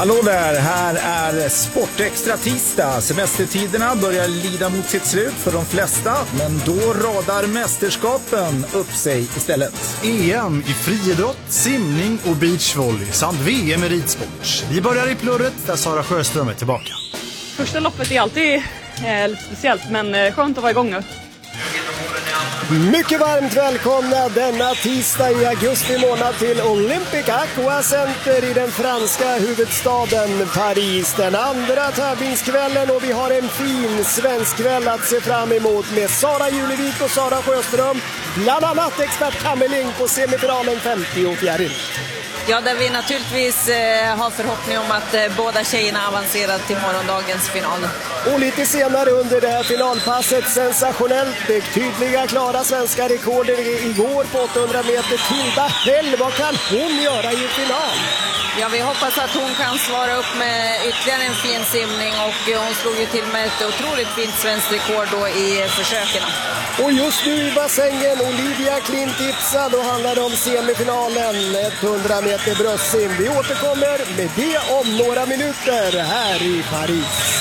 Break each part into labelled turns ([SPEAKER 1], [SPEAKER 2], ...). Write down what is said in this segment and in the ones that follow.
[SPEAKER 1] Hallå där, här är Sportextra tisdag. Semestertiderna börjar lida mot sitt slut för de flesta, men då radar mästerskapen upp sig istället.
[SPEAKER 2] EM i friidrott, simning och beachvolley samt VM i ridsport. Vi börjar i plurret där Sara Sjöström är tillbaka.
[SPEAKER 3] Första loppet är alltid lite speciellt, men skönt att vara igång nu.
[SPEAKER 4] Mycket varmt välkomna denna tisdag i augusti månad till Olympic Aqua Center i den franska huvudstaden Paris. Den andra tävlingskvällen och vi har en fin svensk kväll att se fram emot med Sara Julevik och Sara Sjöström. Bland annat expert Kammeling på semifinalen 50 och fjäril.
[SPEAKER 5] Ja, där vi naturligtvis har förhoppning om att båda tjejerna avancerar till morgondagens final.
[SPEAKER 4] Och lite senare under det här finalpasset sensationellt tydliga klara svenska rekorder igår på 800 meter. Tilda Hell, vad kan hon göra i final?
[SPEAKER 5] Ja, vi hoppas att hon kan svara upp med ytterligare en fin simning och hon slog ju till med ett otroligt fint svenskt rekord då i försöken.
[SPEAKER 4] Och just nu i bassängen Olivia Klintipsa, då handlar det om semifinalen 100 meter bröstsim. Vi återkommer med det om några minuter här i Paris.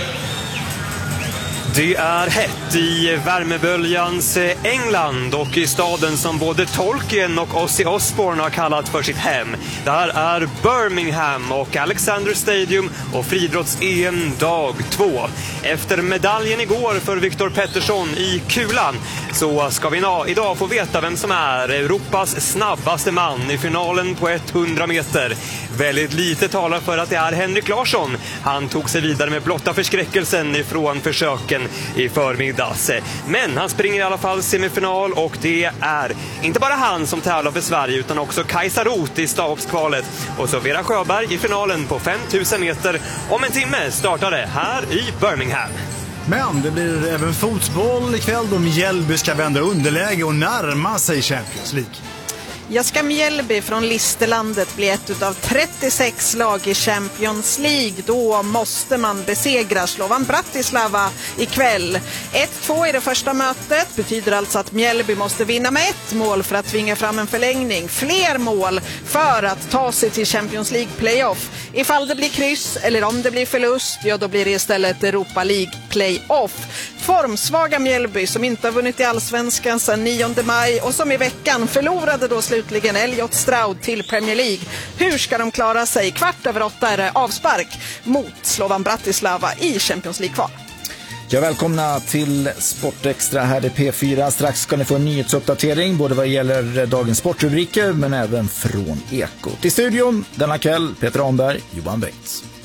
[SPEAKER 6] Det är hett i värmeböljans England och i staden som både Tolkien och Ozzy Osbourne har kallat för sitt hem. Det här är Birmingham och Alexander Stadium och friidrotts-EM dag 2. Efter medaljen igår för Viktor Pettersson i kulan så ska vi idag få veta vem som är Europas snabbaste man i finalen på 100 meter. Väldigt lite talar för att det är Henrik Larsson. Han tog sig vidare med blotta förskräckelsen ifrån försöken i förmiddags. Men han springer i alla fall semifinal och det är inte bara han som tävlar för Sverige utan också Kajsa Roth i stavhoppskvalet. Och så Vera Sjöberg i finalen på 5000 meter. Om en timme startar det här i Birmingham.
[SPEAKER 2] Men det blir även fotboll ikväll då Mjällby ska vända underläge och närma sig Champions League.
[SPEAKER 7] Jag ska Mjällby från Listerlandet bli ett av 36 lag i Champions League. Då måste man besegra Slovan Bratislava ikväll. 1-2 i det första mötet betyder alltså att Mjällby måste vinna med 1 mål för att tvinga fram en förlängning. Fler mål för att ta sig till Champions League playoff. Ifall det blir kryss eller om det blir förlust, ja då blir det istället Europa League playoff. Formsvaga Mjällby som inte har vunnit i Allsvenskan sedan 9 maj och som i veckan förlorade då slutligen Elliot Stroud till Premier League. Hur ska de klara sig? 7:15 är det avspark mot Slovan Bratislava i Champions League-kval.
[SPEAKER 1] Ja, välkomna till Sportextra här i P4. Strax ska ni få en nyhetsuppdatering både vad gäller dagens sportrubriker men även från Ekot. I studion denna kväll Peter Ahnberg, Johan Bengts.